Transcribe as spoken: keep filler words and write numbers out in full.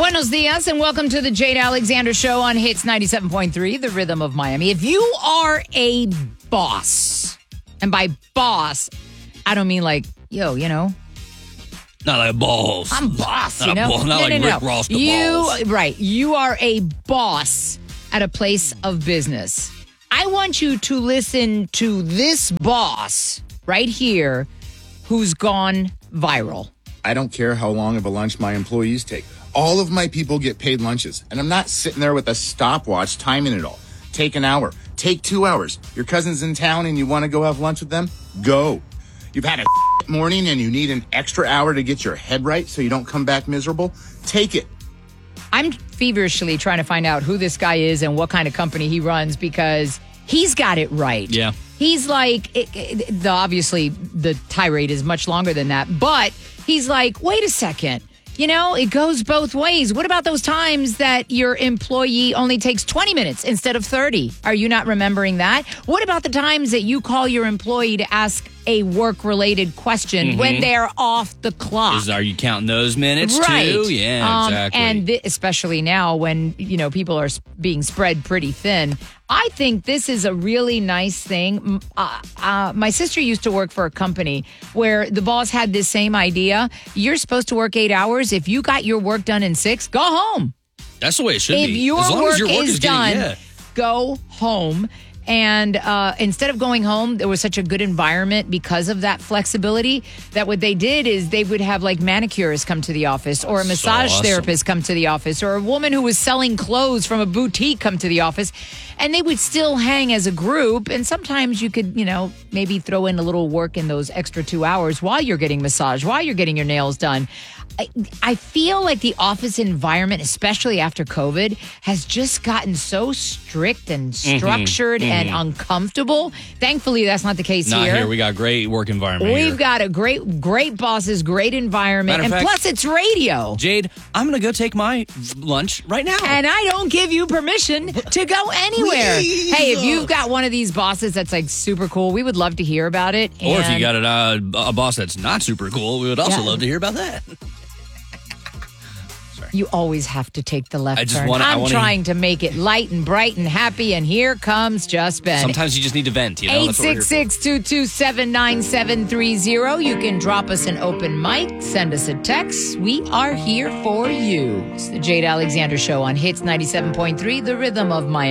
Buenos dias and welcome to the Jade Alexander Show on Hits ninety-seven point three, the rhythm of Miami. If you are a boss, and by boss, I don't mean like, yo, you know. Not like balls. I'm boss, not you know. A ball, not no, like no, Rick no. Ross the you, balls. Right. You are a boss at a place of business. I want you to listen to this boss right here who's gone viral. I don't care how long of a lunch my employees take. All of my people get paid lunches, and I'm not sitting there with a stopwatch timing it all. Take an hour. Take two hours. Your cousin's in town and you want to go have lunch with them? Go. You've had a morning and you need an extra hour to get your head right so you don't come back miserable? Take it. I'm feverishly trying to find out who this guy is and what kind of company he runs because he's got it right. Yeah. He's like, it, it, the obviously the tirade is much longer than that, but he's like, wait a second. You know, it goes both ways. What about those times that your employee only takes twenty minutes instead of thirty? Are you not remembering that? What about the times that you call your employee to ask a work-related question mm-hmm. when they're off the clock? Is, are you counting those minutes right. too? Yeah, um, exactly. And th- especially now when, you know, people are being spread pretty thin. I think this is a really nice thing. Uh, uh, my sister used to work for a company where the boss had this same idea. You're supposed to work eight hours. If you got your work done in six, go home. That's the way it should if be. If your as long work as your work is, is getting, done, yeah. go home. And uh, instead of going home, there was such a good environment because of that flexibility that what they did is they would have like manicurists come to the office or a massage so awesome. therapist come to the office or a woman who was selling clothes from a boutique come to the office. And they would still hang as a group. And sometimes you could, you know, maybe throw in a little work in those extra two hours while you're getting massage, while you're getting your nails done. I, I feel like the office environment, especially after COVID, has just gotten so strict and structured mm-hmm, and mm-hmm. uncomfortable. Thankfully, that's not the case not here. here. We got a great work environment We've here. got a great, great bosses, great environment, and fact, plus it's radio. Jade, I'm going to go take my lunch right now. And I don't give you permission to go anywhere. Please. Hey, if you've got one of these bosses that's like super cool, we would love to hear about it. Or and if you got a, uh, a boss that's not super cool, we would also yeah. love to hear about that. You always have to take the left I just turn. wanna, I'm I wanna, trying to make it light and bright and happy, and here comes Just Ben. Sometimes you just need to vent, you know? eight six six, two two seven, nine seven three zero. You can drop us an open mic, send us a text. We are here for you. It's the Jade Alexander Show on Hits ninety-seven point three, the rhythm of Miami.